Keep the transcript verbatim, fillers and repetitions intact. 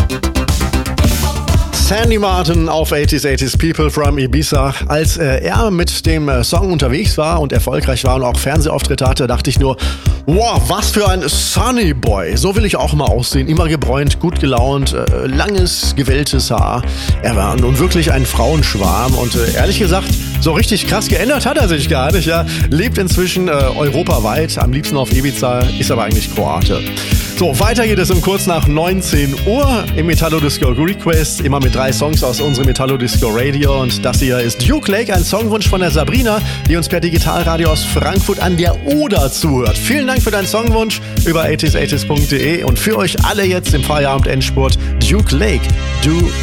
Sandy Martin auf achtziger, achtziger People from Ibiza. Als äh, er mit dem äh, Song unterwegs war und erfolgreich war und auch Fernsehauftritte hatte, dachte ich nur, wow, was für ein Sunny Boy. So will ich auch mal aussehen. Immer gebräunt, gut gelaunt, äh, langes, gewelltes Haar. Er war nun wirklich ein Frauenschwarm und äh, ehrlich gesagt, so richtig krass geändert hat er sich gar nicht. Ja. Lebt inzwischen äh, europaweit, am liebsten auf Ibiza, ist aber eigentlich Kroate. So, weiter geht es um kurz nach neunzehn Uhr im Metallo Disco Request, immer mit drei Songs aus unserem Metallo Disco Radio. Und das hier ist Duke Lake, ein Songwunsch von der Sabrina, die uns per Digitalradio aus Frankfurt an der Oder zuhört. Vielen Dank für deinen Songwunsch über achtziger, achtziger punkt de und für euch alle jetzt im Feierabend-Endspurt Duke Lake, Do